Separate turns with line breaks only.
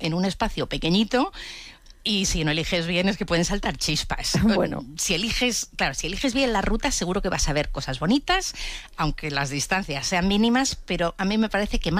en un espacio pequeñito. Y si no eliges bien es que pueden saltar chispas.
Bueno,
si eliges bien la ruta, seguro que vas a ver cosas bonitas, aunque las distancias sean mínimas, pero a mí me parece que más